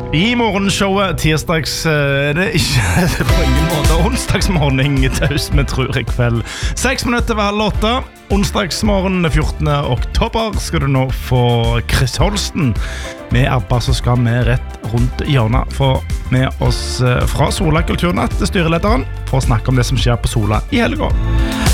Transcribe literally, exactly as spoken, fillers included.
I morgenshowet tirsdags er det ikke på ingen måte onsdagsmorgen taus med tror i kveld. Seks minutter ved halv åtte. Onsdagsmorgen fjortende oktober skal du nå få Chris Holsten. Med ABBA så skal vi rett rundt hjørnet få med oss fra Sola Kulturnatt, styrelederen, for å snakke om det som skjer på Sola i helgen.